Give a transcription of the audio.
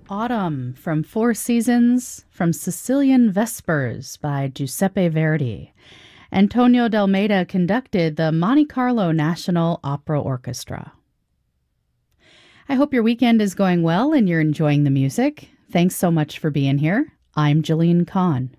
Autumn from Four Seasons from Sicilian Vespers by Giuseppe Verdi. Antonio D'Almeida conducted the Monte Carlo National Opera Orchestra. I hope your weekend is going well and you're enjoying the music. Thanks so much for being here. I'm Jillian Kahn.